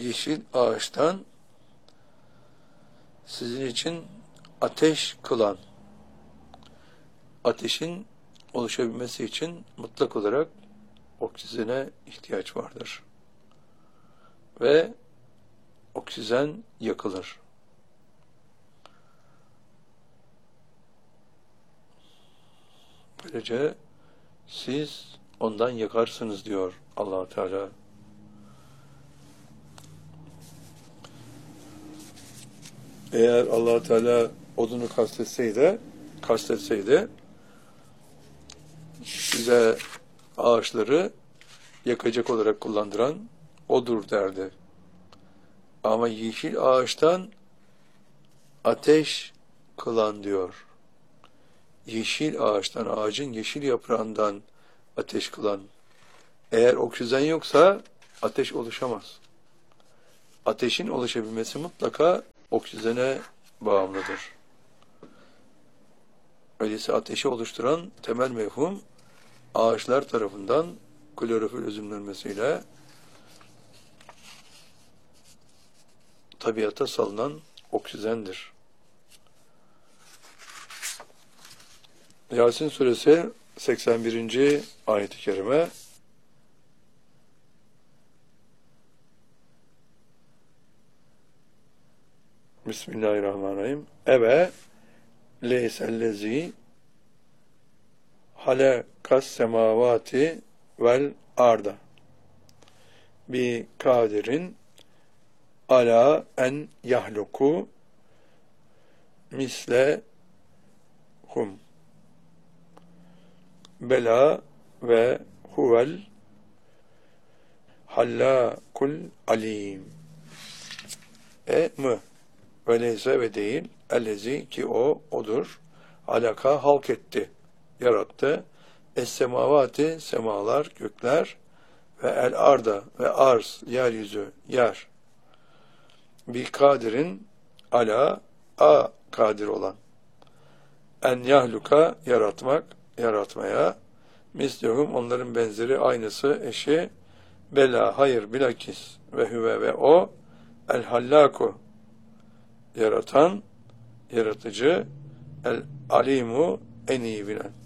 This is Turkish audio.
yeşil ağaçtan sizin için ateş kılan, ateşin oluşabilmesi için mutlak olarak oksijene ihtiyaç vardır. Ve oksijen yakılır. Böylece siz ondan yakarsınız diyor Allah Teala. Eğer Allah Teala odunu kastetseydi size ağaçları yakacak olarak kullandıran odur derdi. Ama yeşil ağaçtan ateş kılan diyor. Yeşil ağaçtan, ağacın yeşil yaprağından ateş kılan. Eğer oksijen yoksa ateş oluşamaz. Ateşin oluşabilmesi mutlaka oksijene bağımlıdır. Öyleyse ateşi oluşturan temel mefhum ağaçlar tarafından klorofil özümlenmesiyle tabiata salınan oksijendir. Yasin suresi 81. ayet-i kerime. Bismillahirrahmanirrahim. Eve leysellezi halekas semavati vel arda bi kadirin ala en yahluku misle hum bela ve huvel hallakul alim. Mü ve leyse ve değil ellezi ki odur alaka halk etti, yarattı es-semavati semalar, gökler ve el arda ve arz, yeryüzü, yer bir kadirin ala kadir olan en yahluka yaratmaya mislehum onların benzeri, aynısı, eşi bela hayır bilakis ve hüve ve o el hallaku yaratan, yaratıcı, el alimu en iyi bilen.